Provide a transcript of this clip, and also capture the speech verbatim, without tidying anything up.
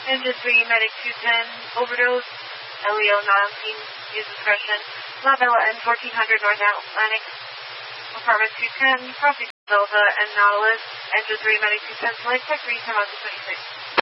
Engine three, Medic two ten, overdose, L E O nineteen, use discretion, La Bella N fourteen hundred North Atlantic, Apartment two ten, crossing Delta and Nautilus, Engine three, Medic two ten, select tech three, time out to twenty-six.